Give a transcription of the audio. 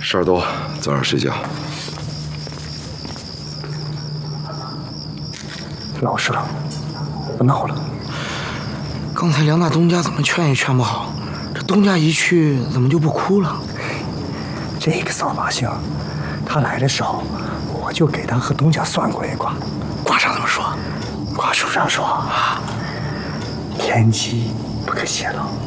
事儿多，早点睡觉。 老实了，不闹了。 刚才梁大东家怎么劝也劝不好，这东家一去怎么就不哭了？ 这个扫把星，他来的时候，我就给他和东家算过一卦。 卦上怎么说？ 卦书上说啊，天机不可泄露。